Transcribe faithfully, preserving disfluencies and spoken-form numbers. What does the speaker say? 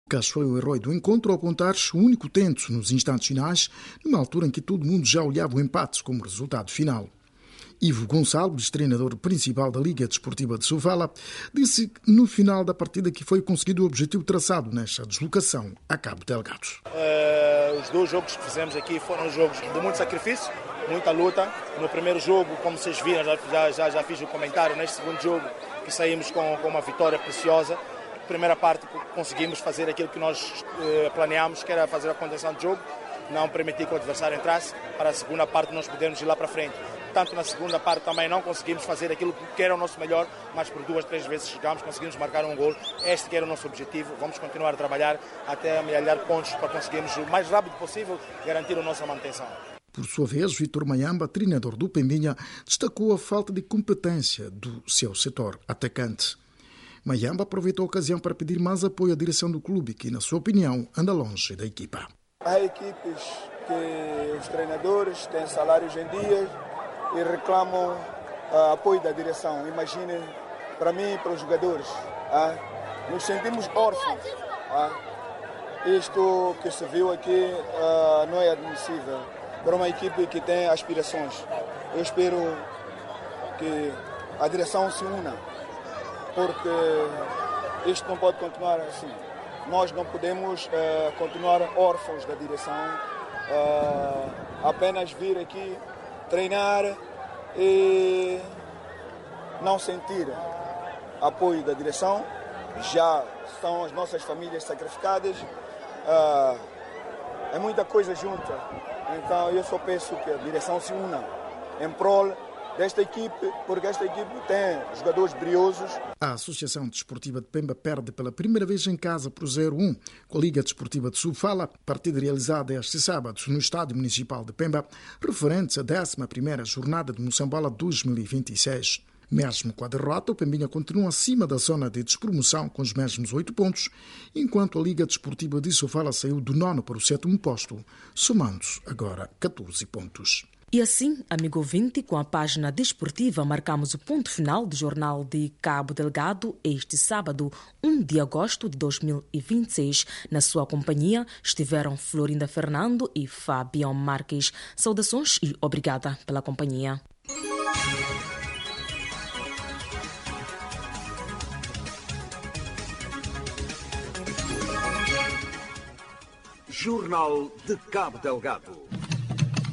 Cas foi o herói do encontro ao contar-se o único tento nos instantes finais, numa altura em que todo mundo já olhava o empate como resultado final. Ivo Gonçalves, treinador principal da Liga Desportiva de Sofala, disse que no final da partida que foi conseguido o objetivo traçado nesta deslocação a Cabo Delgado. Uh, os dois jogos que fizemos aqui foram jogos de muito sacrifício, muita luta. No primeiro jogo, como vocês viram, já, já, já fiz o comentário, neste segundo jogo que saímos com, com uma vitória preciosa. Primeira parte conseguimos fazer aquilo que nós uh, planeámos, que era fazer a contenção de jogo, não permitir que o adversário entrasse, para a segunda parte nós podermos ir lá para frente. Tanto na segunda parte também não conseguimos fazer aquilo que era o nosso melhor, mas por duas, três vezes chegamos, conseguimos marcar um gol. Este que era o nosso objetivo. Vamos continuar a trabalhar até amealhar pontos para conseguirmos o mais rápido possível garantir a nossa manutenção. Por sua vez, Vitor Mayamba, treinador do Pembinha, destacou a falta de competência do seu setor atacante. Mayamba aproveitou a ocasião para pedir mais apoio à direção do clube, que, na sua opinião, anda longe da equipa. Há equipes que os treinadores têm salários em dias e reclamam uh, apoio da direção. Imaginem, para mim e para os jogadores, uh, nos sentimos órfãos. Uh, isto que se viu aqui uh, não é admissível para uma equipe que tem aspirações. Eu espero que a direção se una, porque isto não pode continuar assim. Nós não podemos uh, continuar órfãos da direção, uh, apenas vir aqui treinar e não sentir apoio da direção. Já são as nossas famílias sacrificadas, uh, é muita coisa junta. Então eu só peço que a direção se una em prol desta equipe, porque esta equipe tem jogadores briosos. A Associação Desportiva de Pemba perde pela primeira vez em casa por zero a um com a Liga Desportiva de Sofala, partida realizada este sábado no Estádio Municipal de Pemba, referente à décima primeira jornada de Moçambola dois mil e vinte e seis. Mesmo com a derrota, o Pembinha continua acima da zona de despromoção com os mesmos oito pontos, enquanto a Liga Desportiva de Sofala saiu do nono para o sétimo posto, somando agora catorze pontos. E assim, amigo ouvinte, com a página desportiva, marcamos o ponto final do Jornal de Cabo Delgado este sábado, um de agosto de dois mil e vinte e seis. Na sua companhia estiveram Florinda Fernando e Fabião Marques. Saudações e obrigada pela companhia. Jornal de Cabo Delgado.